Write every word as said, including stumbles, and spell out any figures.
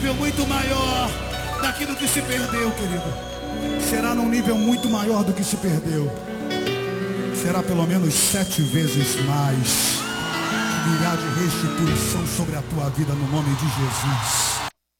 nível muito maior daquilo que se perdeu, querido. Será num nível muito maior do que se perdeu. Será pelo menos sete vezes mais. Virá de restituição sobre a tua vida no nome de Jesus.